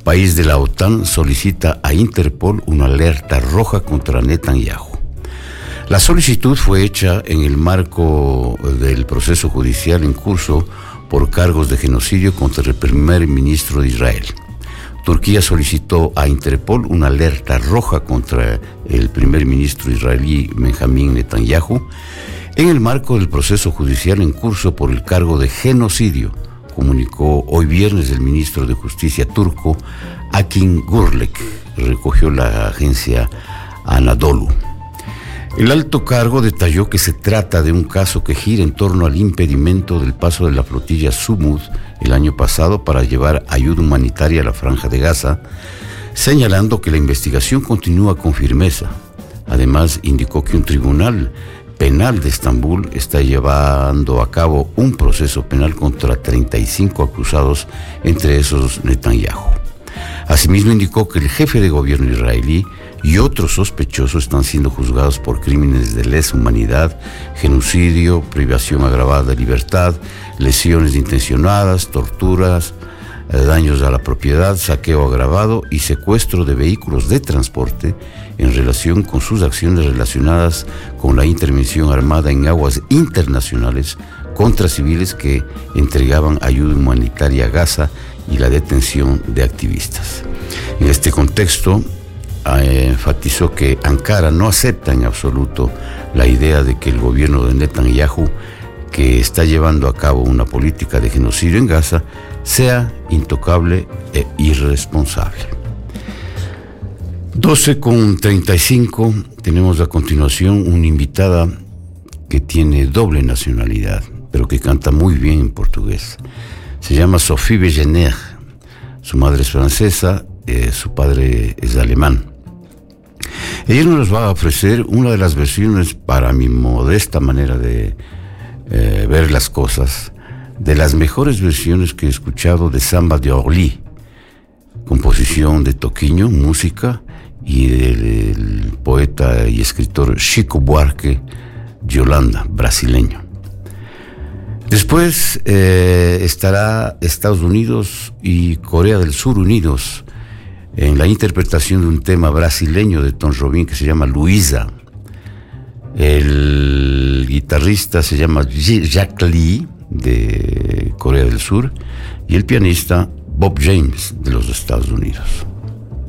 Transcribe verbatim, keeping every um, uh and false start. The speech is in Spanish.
país de la OTAN solicita a Interpol una alerta roja contra Netanyahu. La solicitud fue hecha en el marco del proceso judicial en curso por cargos de genocidio contra el primer ministro de Israel. Turquía solicitó a Interpol una alerta roja contra el primer ministro israelí Benjamín Netanyahu en el marco del proceso judicial en curso por el cargo de genocidio, comunicó hoy viernes el ministro de Justicia turco, Akin Gürlek, recogió la agencia Anadolu. El alto cargo detalló que se trata de un caso que gira en torno al impedimento del paso de la flotilla Sumud el año pasado para llevar ayuda humanitaria a la Franja de Gaza, señalando que la investigación continúa con firmeza. Además, indicó que un tribunal penal de Estambul está llevando a cabo un proceso penal contra treinta y cinco acusados, entre esos Netanyahu. Asimismo, indicó que el jefe de gobierno israelí y otros sospechosos están siendo juzgados por crímenes de lesa humanidad, genocidio, privación agravada de libertad, lesiones intencionadas, torturas, daños a la propiedad, saqueo agravado y secuestro de vehículos de transporte en relación con sus acciones relacionadas con la intervención armada en aguas internacionales contra civiles que entregaban ayuda humanitaria a Gaza y la detención de activistas. En este contexto, eh, enfatizó que Ankara no acepta en absoluto la idea de que el gobierno de Netanyahu, que está llevando a cabo una política de genocidio en Gaza, sea intocable e irresponsable. doce con treinta y cinco, tenemos a continuación una invitada que tiene doble nacionalidad, pero que canta muy bien en portugués. Se llama Sophie Wegener. Su madre es francesa, eh, su padre es alemán. Ella nos va a ofrecer una de las versiones, para mi modesta manera de eh, ver las cosas, de las mejores versiones que he escuchado de Samba de Orly, composición de Toquinho, música, y del, del poeta y escritor Chico Buarque de Holanda, brasileño. Después eh, estará Estados Unidos y Corea del Sur unidos en la interpretación de un tema brasileño de Tom Jobim que se llama Luisa. El guitarrista se llama Jack Lee, de Corea del Sur, y el pianista Bob James, de los Estados Unidos.